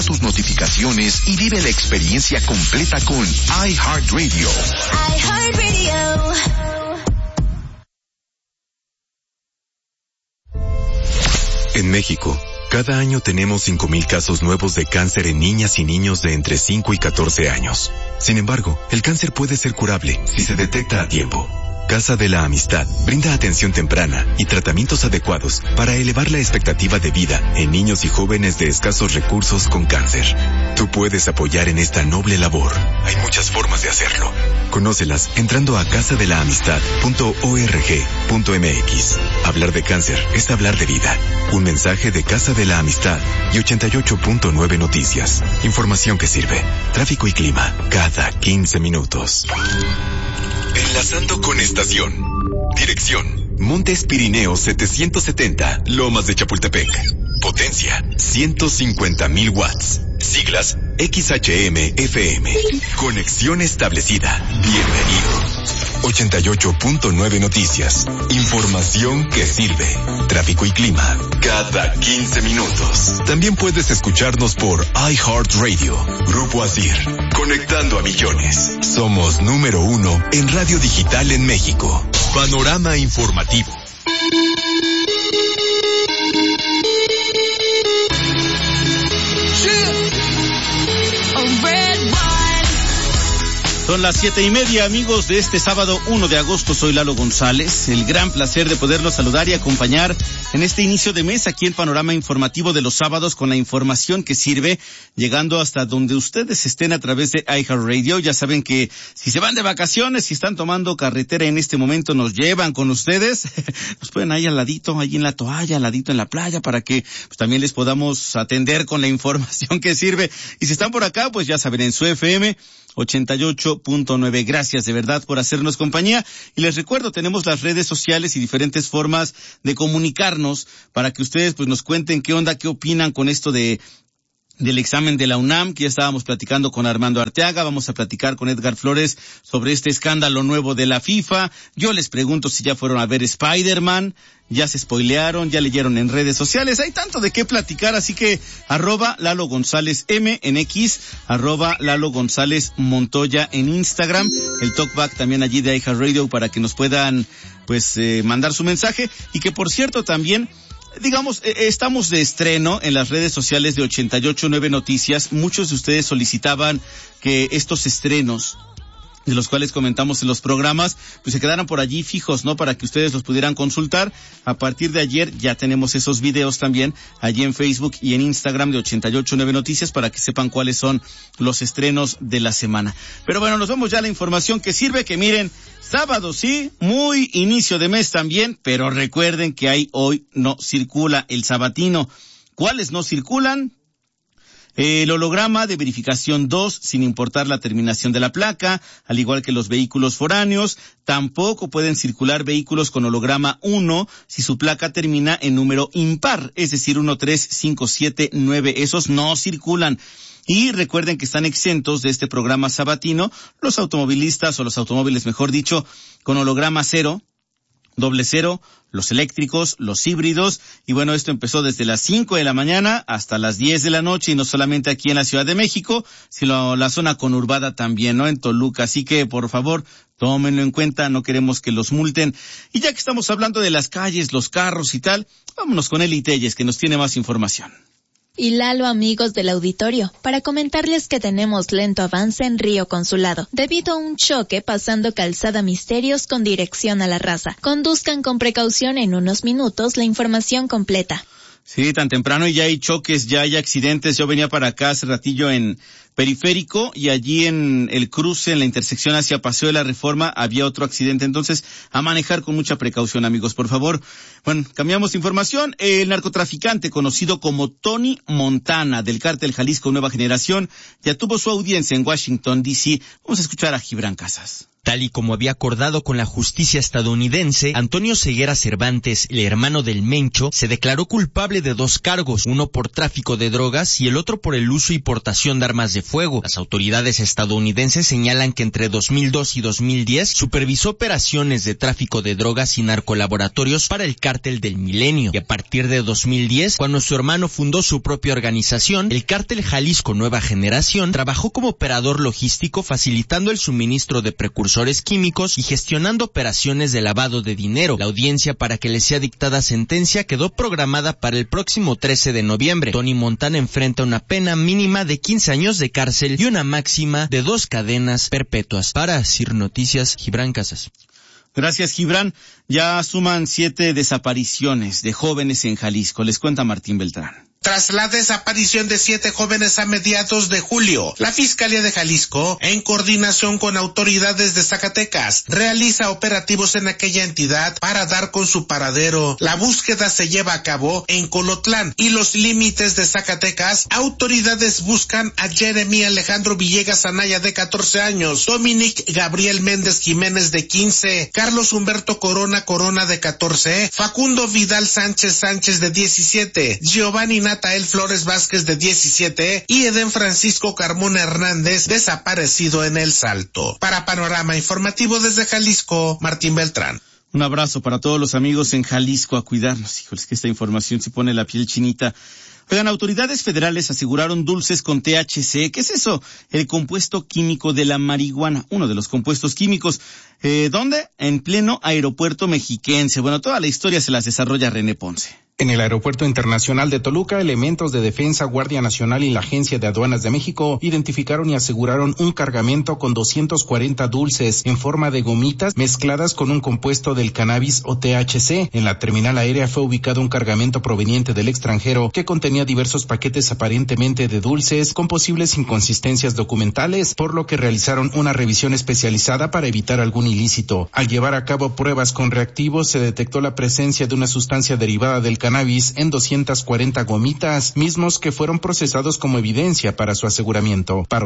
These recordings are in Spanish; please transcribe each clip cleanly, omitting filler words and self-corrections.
tus notificaciones y vive la experiencia completa con iHeartRadio. iHeartRadio. En México, cada año tenemos 5,000 casos nuevos de cáncer en niñas y niños de entre 5 y 14 años. Sin embargo, el cáncer puede ser curable si se detecta a tiempo. Casa de la Amistad brinda atención temprana y tratamientos adecuados para elevar la expectativa de vida en niños y jóvenes de escasos recursos con cáncer. Tú puedes apoyar en esta noble labor. Hay muchas formas de hacerlo. Conócelas entrando a casadelaamistad.org.mx. Hablar de cáncer es hablar de vida. Un mensaje de Casa de la Amistad y 88.9 Noticias. Información que sirve. Tráfico y clima cada 15 minutos. Enlazando con estación. Dirección: Montes Pirineos 770, Lomas de Chapultepec. Potencia: 150,000 watts. Siglas: XHM-FM. Conexión establecida. Bienvenido. 88.9 Noticias. Información que sirve. Tráfico y clima cada 15 minutos. También puedes escucharnos por iHeartRadio. Grupo Asir. Conectando a millones. Somos número 1 en radio digital en México. Panorama informativo. Son las 7:30, amigos, de este sábado 1 de agosto. Soy Lalo González. El gran placer de poderlos saludar y acompañar en este inicio de mes aquí en Panorama Informativo de los sábados con la información que sirve, llegando hasta donde ustedes estén a través de iHeartRadio. Ya saben que si se van de vacaciones, si están tomando carretera en este momento, nos llevan con ustedes. Nos pueden ahí al ladito, ahí en la toalla, al ladito en la playa, para que pues, también les podamos atender con la información que sirve. Y si están por acá, pues ya saben, en su FM 88.9. Gracias de verdad por hacernos compañía. Y les recuerdo, tenemos las redes sociales y diferentes formas de comunicarnos para que ustedes pues nos cuenten qué onda, qué opinan con esto del examen de la UNAM, que ya estábamos platicando con Armando Arteaga. Vamos a platicar con Edgar Flores sobre este escándalo nuevo de la FIFA. Yo les pregunto si ya fueron a ver Spider-Man, ya se spoilearon, ya leyeron en redes sociales. Hay tanto de qué platicar, así que @Lalo González M en X, @Lalo González Montoya en Instagram, el talkback también allí de iHeartRadio para que nos puedan pues mandar su mensaje. Y que por cierto también, digamos, estamos de estreno en las redes sociales de 88.9 Noticias. Muchos de ustedes solicitaban que estos estrenos, de los cuales comentamos en los programas, pues se quedaran por allí fijos, ¿no? Para que ustedes los pudieran consultar. A partir de ayer ya tenemos esos videos también allí en Facebook y en Instagram de 88.9 Noticias para que sepan cuáles son los estrenos de la semana. Pero bueno, nos vamos ya a la información que sirve, que miren, sábado sí, muy inicio de mes también, pero recuerden que hoy no circula el sabatino. ¿Cuáles no circulan? El holograma de verificación 2, sin importar la terminación de la placa, al igual que los vehículos foráneos. Tampoco pueden circular vehículos con holograma 1 si su placa termina en número impar, es decir, 1, 3, 5, 7, 9. Esos no circulan. Y recuerden que están exentos de este programa sabatino los automovilistas, o los automóviles, mejor dicho, con holograma 0, doble 0, los eléctricos, los híbridos. Y bueno, esto empezó desde las 5 de la mañana hasta las 10 de la noche, y no solamente aquí en la Ciudad de México, sino la zona conurbada también, ¿no? En Toluca. Así que, por favor, tómenlo en cuenta, no queremos que los multen. Y ya que estamos hablando de las calles, los carros y tal, vámonos con Eli Telles, que nos tiene más información. Y Lalo, amigos del auditorio, para comentarles que tenemos lento avance en Río Consulado, debido a un choque pasando Calzada Misterios con dirección a La Raza. Conduzcan con precaución, en unos minutos la información completa. Sí, tan temprano y ya hay choques, ya hay accidentes. Yo venía para acá hace ratillo en Periférico y allí en el cruce, en la intersección hacia Paseo de la Reforma, había otro accidente. Entonces, a manejar con mucha precaución, amigos, por favor. Bueno, cambiamos de información. El narcotraficante conocido como Tony Montana, del cártel Jalisco Nueva Generación, ya tuvo su audiencia en Washington, D.C. Vamos a escuchar a Gibran Casas. Tal y como había acordado con la justicia estadounidense, Antonio Ceguera Cervantes, el hermano del Mencho, se declaró culpable de 2 cargos, uno por tráfico de drogas y el otro por el uso y portación de armas de fuego. Las autoridades estadounidenses señalan que entre 2002 y 2010 supervisó operaciones de tráfico de drogas y narcolaboratorios para el cártel Cártel del Milenio, y a partir de 2010, cuando su hermano fundó su propia organización, el Cártel Jalisco Nueva Generación trabajó como operador logístico, facilitando el suministro de precursores químicos y gestionando operaciones de lavado de dinero. La audiencia para que le sea dictada sentencia quedó programada para el próximo 13 de noviembre. Tony Montana enfrenta una pena mínima de 15 años de cárcel y una máxima de 2 cadenas perpetuas. Para CIR Noticias, Gibran Casas. Gracias, Gibran. Ya suman 7 desapariciones de jóvenes en Jalisco. Les cuenta Martín Beltrán. Tras la desaparición de 7 jóvenes a mediados de julio, la Fiscalía de Jalisco, en coordinación con autoridades de Zacatecas, realiza operativos en aquella entidad para dar con su paradero. La búsqueda se lleva a cabo en Colotlán y los límites de Zacatecas. Autoridades buscan a Jeremy Alejandro Villegas Anaya, de 14 años, Dominic Gabriel Méndez Jiménez, de 15, Carlos Humberto Corona, de 14, Facundo Vidal Sánchez, de 17, Giovanni Natael Flores Vázquez, de 17, y Eden Francisco Carmona Hernández, desaparecido en El Salto. Para Panorama Informativo desde Jalisco, Martín Beltrán. Un abrazo para todos los amigos en Jalisco, a cuidarnos. Híjoles, que esta información se pone la piel chinita. Oigan, autoridades federales aseguraron dulces con THC. ¿Qué es eso? El compuesto químico de la marihuana, uno de los compuestos químicos. ¿Dónde? En pleno aeropuerto mexiquense. Bueno, toda la historia se las desarrolla René Ponce. En el Aeropuerto Internacional de Toluca, elementos de Defensa, Guardia Nacional y la Agencia de Aduanas de México identificaron y aseguraron un cargamento con 240 dulces en forma de gomitas mezcladas con un compuesto del cannabis o THC. En la terminal aérea fue ubicado un cargamento proveniente del extranjero que contenía diversos paquetes aparentemente de dulces con posibles inconsistencias documentales, por lo que realizaron una revisión especializada para evitar algún ilícito. Al llevar a cabo pruebas con reactivos, se detectó la presencia de una sustancia derivada del cannabis en 240 gomitas, mismos que fueron procesados como evidencia para su aseguramiento. Para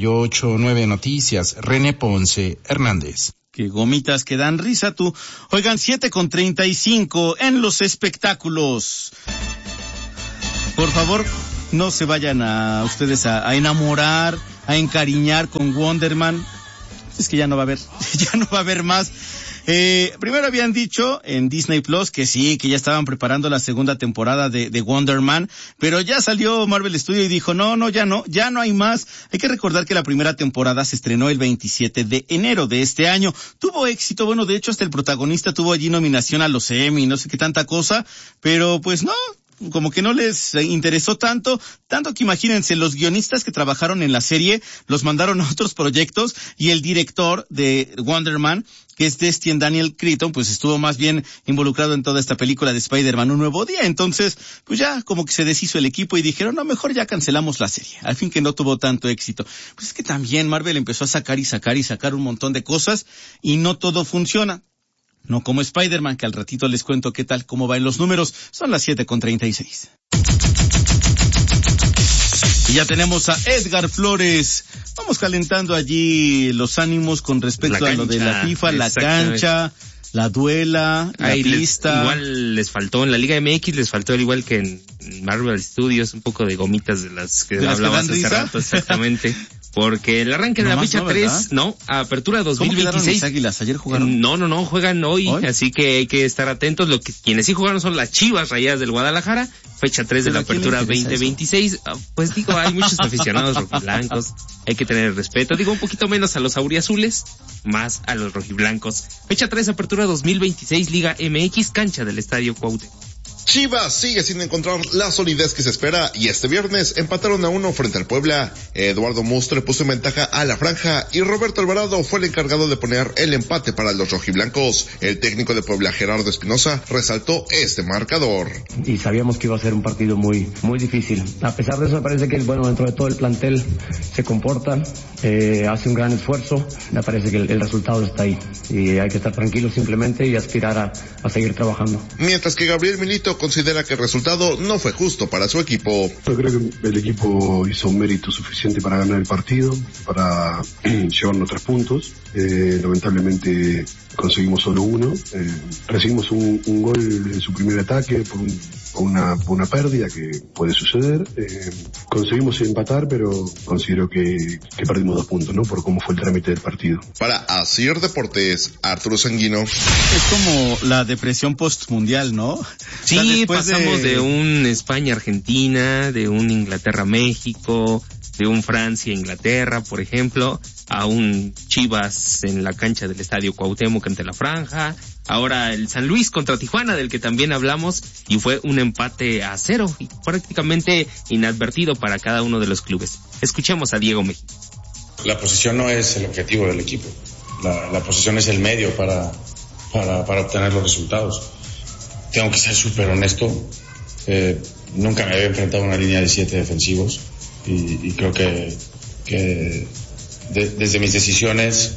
88.9 Noticias, René Ponce Hernández. Qué gomitas que dan risa tú. Oigan, 7:35 en los espectáculos. Por favor, no se vayan ustedes a enamorar, a encariñar con Wonder Man. Es que ya no va a haber más. Primero habían dicho en Disney Plus que sí, que ya estaban preparando la segunda temporada de Wonder Man, pero ya salió Marvel Studio y dijo, ya no hay más. Hay que recordar que la primera temporada se estrenó el 27 de enero de este año. Tuvo éxito, bueno, de hecho hasta el protagonista tuvo allí nominación a los Emmy, no sé qué tanta cosa, pero pues no, como que no les interesó tanto que imagínense, los guionistas que trabajaron en la serie los mandaron a otros proyectos y el director de Wonder Man, que es Destin Daniel Cretton, pues estuvo más bien involucrado en toda esta película de Spider-Man Un Nuevo Día. Entonces, pues ya como que se deshizo el equipo y dijeron, no, mejor ya cancelamos la serie. Al fin que no tuvo tanto éxito. Pues es que también Marvel empezó a sacar un montón de cosas y no todo funciona. No como Spider-Man, que al ratito les cuento cómo va en los números. Son las 7:36. Y ya tenemos a Edgar Flores. Vamos calentando allí los ánimos con respecto a lo de la FIFA, la cancha, la duela, la pista. Igual les faltó en la Liga MX, les faltó al igual que en Marvel Studios un poco de gomitas de las que hablabas hace rato, exactamente. Porque el arranque de la fecha 3, apertura 2026. ¿Cómo quedaron mis Águilas? ¿Ayer jugaron? No, juegan hoy, así que hay que estar atentos. Quienes sí jugaron son las Chivas Rayadas del Guadalajara, fecha 3 de la apertura 2026. Pues digo, hay muchos aficionados rojiblancos, hay que tener respeto. Digo, un poquito menos a los auriazules, más a los rojiblancos. Fecha 3, apertura 2026, Liga MX, cancha del Estadio Cuauhtémoc. Chivas sigue sin encontrar la solidez que se espera y este viernes empataron 1 frente al Puebla. Eduardo Mustre puso en ventaja a la franja y Roberto Alvarado fue el encargado de poner el empate para los rojiblancos. El técnico de Puebla, Gerardo Espinosa, resaltó este marcador. Y sabíamos que iba a ser un partido muy difícil. A pesar de eso, me parece que dentro de todo el plantel se comporta, hace un gran esfuerzo. Me parece que el resultado está ahí y hay que estar tranquilos simplemente y aspirar a seguir trabajando. Mientras que Gabriel Milito considera que el resultado no fue justo para su equipo. Yo creo que el equipo hizo un mérito suficiente para ganar el partido, para llevarnos 3 puntos. Lamentablemente conseguimos solo 1. Recibimos un gol en su primer ataque por un una pérdida que puede suceder. Conseguimos empatar, pero considero que perdimos 2 puntos, ¿no? Por cómo fue el trámite del partido. Para Asir Deportes, Arturo Sanguino. Es como la depresión postmundial, ¿no? Sí, pasamos de un España-Argentina, de un Inglaterra-México, de un Francia-Inglaterra, por ejemplo, a un Chivas en la cancha del Estadio Cuauhtémoc ante la Franja, ahora el San Luis contra Tijuana, del que también hablamos, y fue un empate a 0, y prácticamente inadvertido para cada uno de los clubes. Escuchemos a Diego Mejía. La posesión no es el objetivo del equipo, la posesión es el medio para obtener los resultados. Tengo que ser súper honesto, nunca me había enfrentado a una línea de 7 defensivos, y creo que desde mis decisiones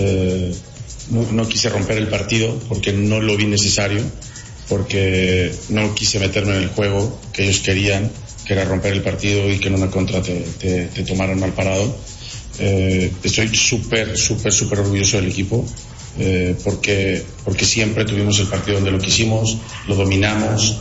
no quise romper el partido porque no lo vi necesario, porque no quise meterme en el juego que ellos querían, que era romper el partido y que en una contra te tomaran mal parado. Estoy súper orgulloso del equipo, porque siempre tuvimos el partido donde lo quisimos, lo dominamos,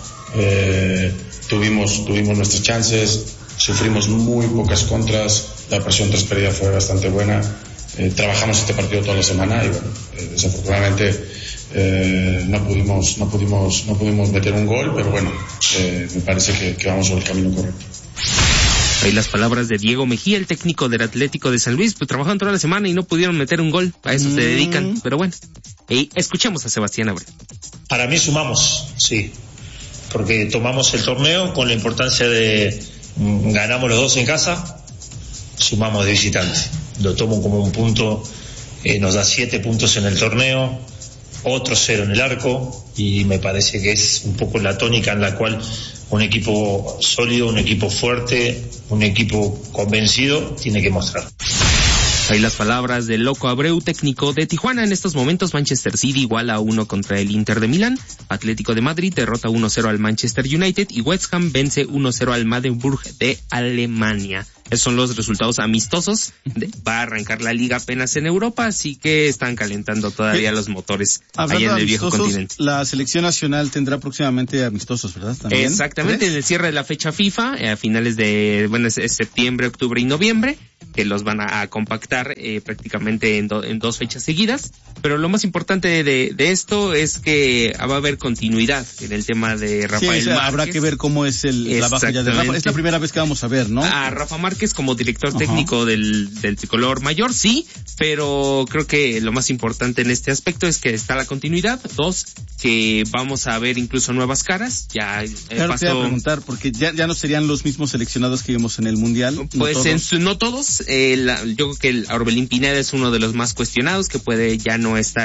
tuvimos nuestras chances, sufrimos muy pocas contras, la presión tras pérdida fue bastante buena, trabajamos este partido toda la semana y bueno, desafortunadamente no pudimos meter un gol, pero bueno, me parece que vamos por el camino correcto. Ahí las palabras de Diego Mejía, el técnico del Atlético de San Luis, pues trabajaron toda la semana y no pudieron meter un gol, a eso se dedican, pero bueno. Y escuchemos a Sebastián Abreu. Para mí sumamos, sí, porque tomamos el torneo con la importancia de ganamos los 2 en casa, sumamos de visitante. Lo tomo como un punto, nos da 7 puntos en el torneo, otro 0 en el arco, y me parece que es un poco la tónica en la cual un equipo sólido, un equipo fuerte, un equipo convencido tiene que mostrar. Ahí las palabras del Loco Abreu, técnico de Tijuana. En estos momentos Manchester City iguala a 1 contra el Inter de Milán, Atlético de Madrid derrota 1-0 al Manchester United y West Ham vence 1-0 al Magdeburg de Alemania. Esos son los resultados amistosos. Va a arrancar la liga apenas en Europa, así que están calentando todavía los motores allá en el viejo continente. La selección nacional tendrá próximamente amistosos, ¿verdad? ¿También? Exactamente, en el cierre de la fecha FIFA, a finales de, es septiembre, octubre y noviembre, que los van a compactar prácticamente en 2 fechas seguidas. Pero lo más importante de esto es que va a haber continuidad en el tema de Rafael Márquez. Habrá que ver cómo es la baja ya de Rafa. Es la primera vez que vamos a ver, ¿no? A Rafa Márquez como director técnico del tricolor mayor, sí, pero creo que lo más importante en este aspecto es que está la continuidad. 2, que vamos a ver incluso nuevas caras. Ya claro, te voy a preguntar, porque ya no serían los mismos seleccionados que vimos en el Mundial. Pues no todos. Yo creo que el Orbelín Pineda es uno de los más cuestionados, que puede ya no estar